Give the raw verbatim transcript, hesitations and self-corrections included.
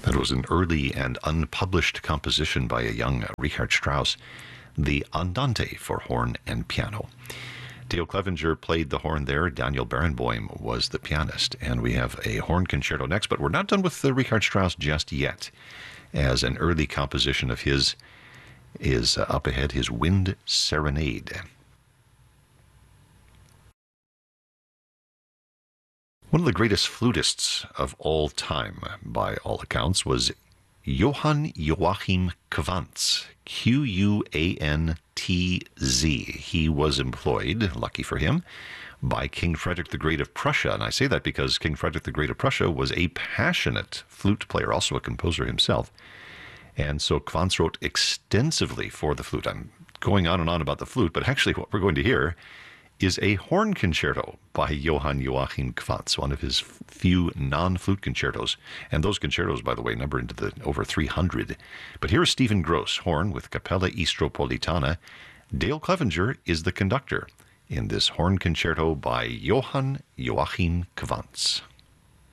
That was an early and unpublished composition by a young Richard Strauss, the Andante for horn and piano. Dale Clevenger played the horn there. Daniel Barenboim was the pianist. And we have a horn concerto next, but we're not done with the Richard Strauss just yet, as an early composition of his is uh, up ahead, his Wind Serenade. One of the greatest flutists of all time, by all accounts, was Johann Joachim Quantz, Q U A N T Z. He was employed, lucky for him, by King Frederick the Great of Prussia. And I say that because King Frederick the Great of Prussia was a passionate flute player, also a composer himself. And so Quantz wrote extensively for the flute. I'm going on and on about the flute, but actually what we're going to hear is a horn concerto by Johann Joachim Quantz, one of his few non-flute concertos. And those concertos, by the way, number into the over three hundred. But here is Stephen Gross, horn with Capella Istropolitana. Dale Clevenger is the conductor in this horn concerto by Johann Joachim Quantz.